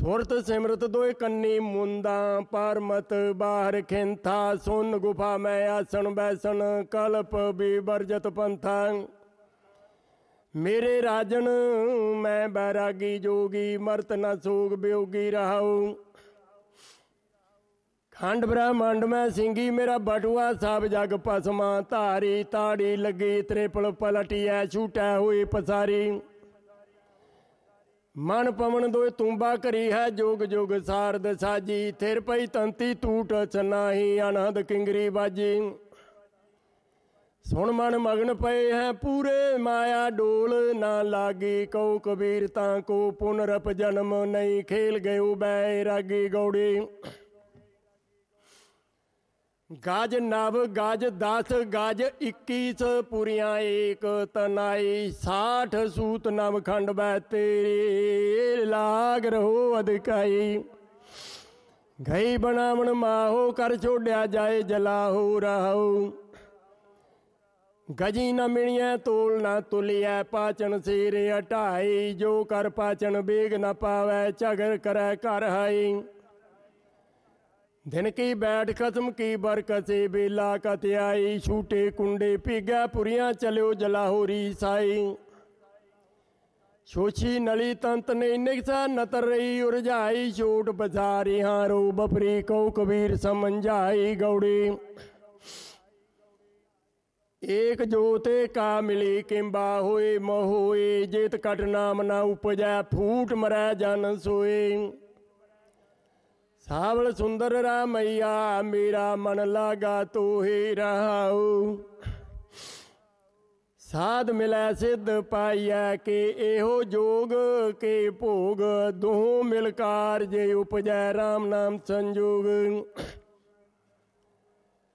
सुरत सिमरत दोए कन्नी मुंदा परमत बाहर खिंथा सुन गुफा मैं आसन बैसन कल्प भी बरजत पंथा मेरे राजन मैं बैरागी जोगी मरत न सोग बियोगी रहाऊ खंड ब्रह्मांड में सिंगी मेरा बटुआ सब जग पसमा धारी ताड़ी लगी त्रिपल पलटी है छूटा हुई पसारी मन पवन दोए तुम्बा करी है जोग जोग सारद साजी थिर पई तंती टूट छनाही अनहद किंगरी बाजी सुन मन मगन पे हैं पूरे माया डोल ना लागी कौ कबीर तां को पुनरप जन्म नहीं खेल गयो बैरागी गौड़ी गज नव गज 10 गज 21 पुरियां एक तनाई 60 सूत नव खंड बै तेरे लाग रहो अधिकाई गई बनावन माहो कर छोड़िया जाए जलाहो रहो गजी न मिणिया तोल न तुलिया पाचन सिर हटाई जो कर पाचन बेग न पावै झगर करै कर हाई दिन की बैठ खत्म की बरकसे बेला कत्याई छूटे कुंडे पीगा पुरियां चलो जलाहोरी साई सोची नली तंत ने निगसा नतर रही उरझाई छोट बजारी हारो बपरी कौ कबीर समझाई गौड़ी एक जोते का मिली किंबा होए महोए जेत कट नाम ना उपजै फूट मरै जन सोए सावल सुंदर रामैया मेरा मन लागा तो ही रहाऊ साध मिलै सिद्ध पाइया के एहो जोग के भोग दोहों मिल कारज उपजै राम नाम संजोग